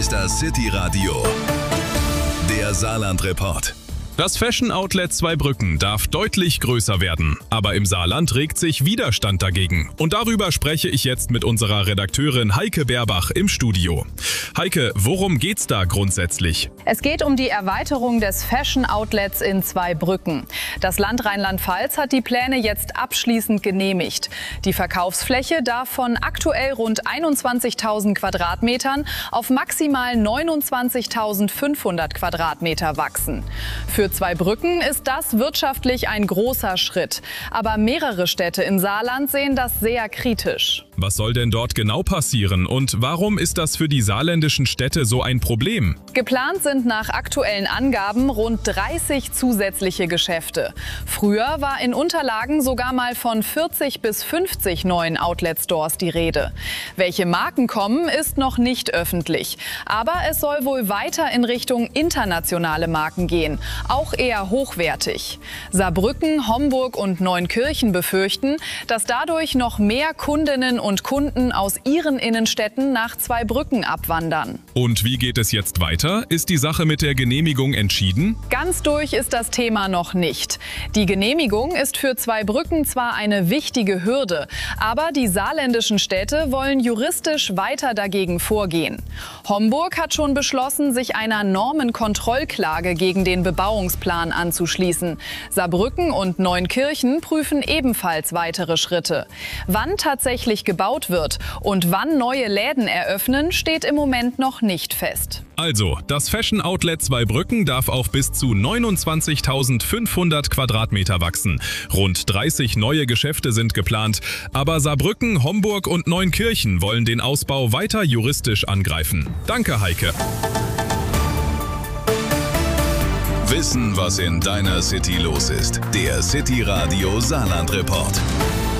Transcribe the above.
ist das City Radio, der Saarland-Report. Das Fashion-Outlet Zweibrücken darf deutlich größer werden, aber im Saarland regt sich Widerstand dagegen. Und darüber spreche ich jetzt mit unserer Redakteurin Heike Berbach im Studio. Heike, worum geht's da grundsätzlich? Es geht um die Erweiterung des Fashion-Outlets in Zweibrücken. Das Land Rheinland-Pfalz hat die Pläne jetzt abschließend genehmigt. Die Verkaufsfläche darf von aktuell rund 21.000 Quadratmetern auf maximal 29.500 Quadratmeter wachsen. Für Zweibrücken ist das wirtschaftlich ein großer Schritt. Aber mehrere Städte im Saarland sehen das sehr kritisch. Was soll denn dort genau passieren und warum ist das für die saarländischen Städte so ein Problem? Geplant sind nach aktuellen Angaben rund 30 zusätzliche Geschäfte. Früher war in Unterlagen sogar mal von 40 bis 50 neuen Outlet-Stores die Rede. Welche Marken kommen, ist noch nicht öffentlich. Aber es soll wohl weiter in Richtung internationale Marken gehen, auch eher hochwertig. Saarbrücken, Homburg und Neunkirchen befürchten, dass dadurch noch mehr Kundinnen und Kunden aus ihren Innenstädten nach Zweibrücken abwandern. Und wie geht es jetzt weiter? Ist die Sache mit der Genehmigung entschieden? Ganz durch ist das Thema noch nicht. Die Genehmigung ist für Zweibrücken zwar eine wichtige Hürde, aber die saarländischen Städte wollen juristisch weiter dagegen vorgehen. Homburg hat schon beschlossen, sich einer Normenkontrollklage gegen den Bebauungsplan anzuschließen. Saarbrücken und Neunkirchen prüfen ebenfalls weitere Schritte. Wann tatsächlich gebaut wird und wann neue Läden eröffnen, steht im Moment noch nicht fest. Also, das Fashion Outlet Zweibrücken darf auf bis zu 29.500 Quadratmeter wachsen. Rund 30 neue Geschäfte sind geplant, aber Saarbrücken, Homburg und Neunkirchen wollen den Ausbau weiter juristisch angreifen. Danke, Heike. Wissen, was in deiner City los ist. Der City Radio Saarland-Report.